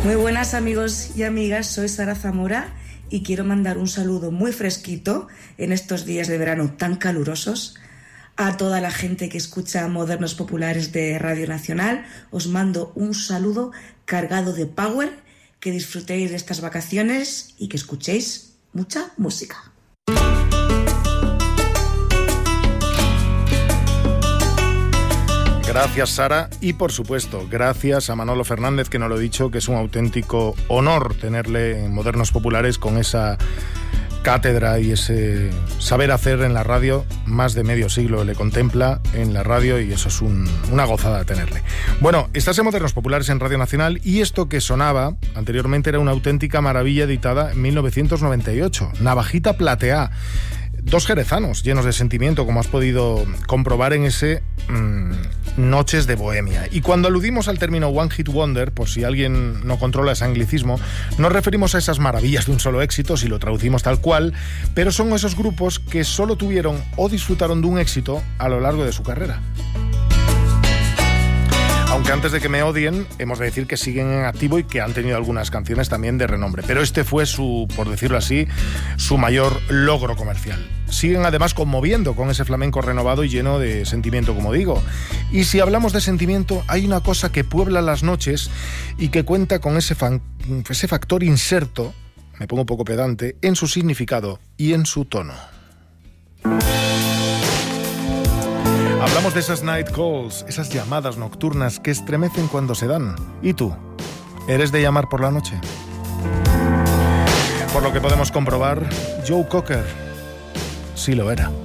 Muy buenas amigos y amigas, soy Sara Zamora y quiero mandar un saludo muy fresquito en estos días de verano tan calurosos a toda la gente que escucha Modernos Populares de Radio Nacional. Os mando un saludo cargado de power, que disfrutéis de estas vacaciones y que escuchéis mucha música. Gracias, Sara, y por supuesto, gracias a Manolo Fernández, que nos lo he dicho, que es un auténtico honor tenerle en Modernos Populares con esa cátedra y ese saber hacer en la radio. Más de medio siglo le contempla en la radio y eso es una gozada tenerle. Bueno, estás en Modernos Populares en Radio Nacional y esto que sonaba anteriormente era una auténtica maravilla editada en 1998, Navajita Plateá. Dos jerezanos llenos de sentimiento, como has podido comprobar en ese Noches de Bohemia. Y cuando aludimos al término One Hit Wonder, por si alguien no controla ese anglicismo, nos referimos a esas maravillas de un solo éxito, si lo traducimos tal cual, pero son esos grupos que solo tuvieron o disfrutaron de un éxito a lo largo de su carrera. Aunque antes de que me odien, hemos de decir que siguen en activo y que han tenido algunas canciones también de renombre. Pero este fue por decirlo así, su mayor logro comercial. Siguen además conmoviendo con ese flamenco renovado y lleno de sentimiento, como digo. Y si hablamos de sentimiento, hay una cosa que puebla las noches y que cuenta con ese factor inserto, me pongo un poco pedante, en su significado y en su tono. Hablamos de esas night calls, esas llamadas nocturnas que estremecen cuando se dan. ¿Y tú? ¿Eres de llamar por la noche? Por lo que podemos comprobar, Joe Cocker sí lo era.